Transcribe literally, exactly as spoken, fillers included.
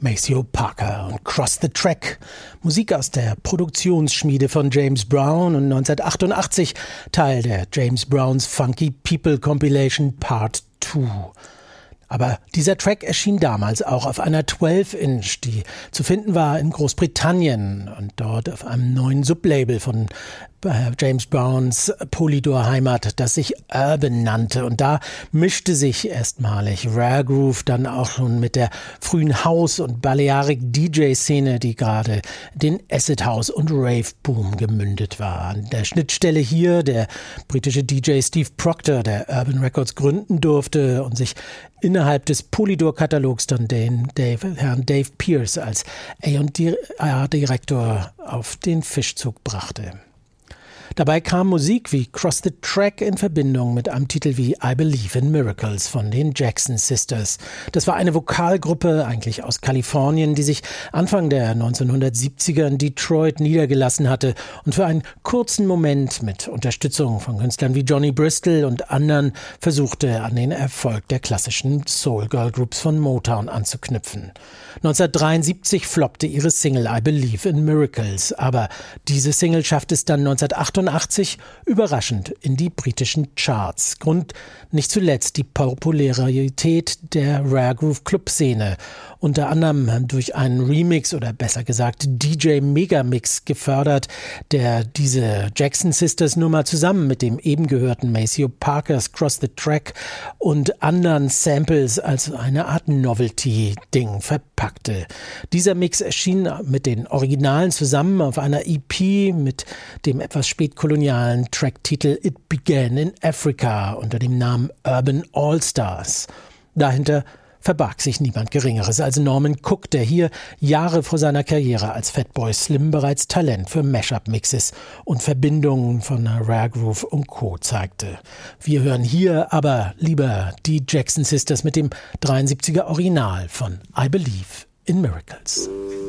Maceo Parker und Cross the Track. Musik aus der Produktionsschmiede von James Brown und neunzehnhundertachtundachtzig Teil der James Brown's Funky People Compilation Part zwei. Aber dieser Track erschien damals auch auf einer zwölf Inch, die zu finden war in Großbritannien und dort auf einem neuen Sublabel von James Browns Polydor-Heimat, das sich Urban nannte. Und da mischte sich erstmalig Rare Groove dann auch schon mit der frühen House- und Balearic-D J-Szene, die gerade den Acid House- und Rave-Boom gemündet war. An der Schnittstelle hier der britische D J Steve Proctor, der Urban Records gründen durfte und sich innerhalb des Polydor-Katalogs dann den Dave, Herrn Dave Pierce als A und R-Direktor auf den Fischzug brachte. Dabei kam Musik wie Cross the Track in Verbindung mit einem Titel wie I Believe in Miracles von den Jackson Sisters. Das war eine Vokalgruppe, eigentlich aus Kalifornien, die sich Anfang der neunzehnhundertsiebziger in Detroit niedergelassen hatte und für einen kurzen Moment mit Unterstützung von Künstlern wie Johnny Bristol und anderen versuchte, an den Erfolg der klassischen Soul-Girl-Groups von Motown anzuknüpfen. neunzehnhundertdreiundsiebzig floppte ihre Single I Believe in Miracles, aber diese Single schaffte es dann neunzehnhundertachtundachtzig überraschend in die britischen Charts. Grund nicht zuletzt die Popularität der Rare Groove Club-Szene, unter anderem durch einen Remix oder besser gesagt D J-Megamix gefördert, der diese Jackson Sisters Nummer zusammen mit dem eben gehörten Maceo Parkers Cross the Track und anderen Samples als eine Art Novelty-Ding verpackte. Dieser Mix erschien mit den Originalen zusammen auf einer E P mit dem etwas spätkolonialen Tracktitel It Began in Africa unter dem Namen Urban All-Stars. Dahinter verbarg sich niemand Geringeres als Norman Cook, der hier Jahre vor seiner Karriere als Fatboy Slim bereits Talent für Mashup-Mixes und Verbindungen von Rare Groove und Co. zeigte. Wir hören hier aber lieber die Jackson Sisters mit dem dreiundsiebziger Original von I Believe in Miracles.